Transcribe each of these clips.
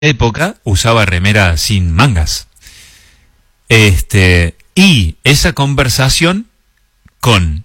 época usaba remera sin mangas. Y esa conversación con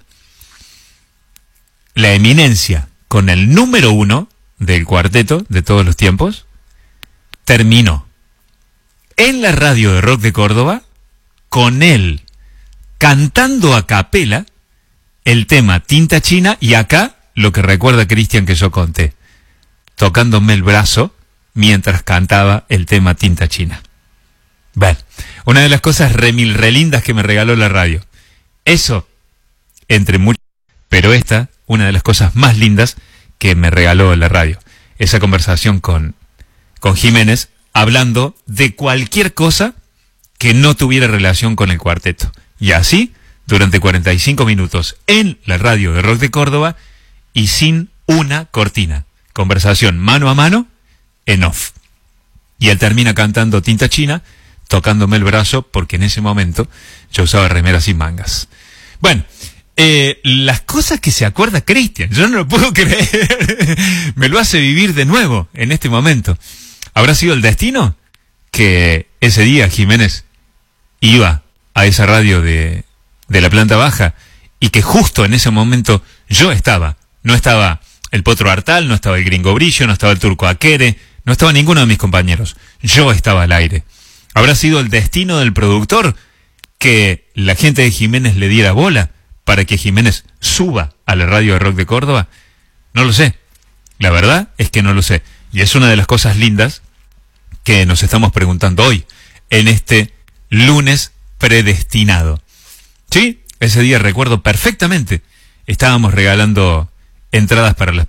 la eminencia, con el número uno del cuarteto de todos los tiempos, terminó en la radio de Rock de Córdoba con él cantando a capela el tema Tinta China, y acá lo que recuerda Cristian que yo conté, tocándome el brazo mientras cantaba el tema Tinta China. Bueno, una de las cosas relindas que me regaló la radio. Eso, entre muchas, pero esta, una de las cosas más lindas que me regaló la radio. Esa conversación con Jiménez, hablando de cualquier cosa que no tuviera relación con el cuarteto. Y así, durante 45 minutos, en la radio de Rock de Córdoba, y sin una cortina. Conversación mano a mano, en off. Y él termina cantando Tinta China, tocándome el brazo, porque en ese momento yo usaba remera sin mangas. Bueno, las cosas que se acuerda Cristian, yo no lo puedo creer. Me lo hace vivir de nuevo en este momento. ¿Habrá sido el destino que ese día Jiménez iba a esa radio de la planta baja y que justo en ese momento yo estaba? No estaba el Potro Artal, no estaba el Gringo Brillo, no estaba el Turco Aquere, no estaba ninguno de mis compañeros. Yo estaba al aire. ¿Habrá sido el destino del productor que la gente de Jiménez le diera bola para que Jiménez suba a la radio de Rock de Córdoba? No lo sé. La verdad es que no lo sé. Y es una de las cosas lindas que nos estamos preguntando hoy, en este lunes predestinado. Sí, ese día recuerdo perfectamente. Estábamos regalando entradas para las